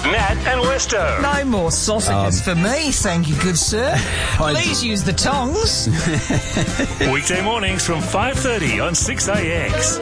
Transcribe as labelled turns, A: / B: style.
A: Nat and Westo.
B: No more sausages for me, thank you, good sir. Please use the tongs.
A: Weekday mornings from 5:30 on 6AX.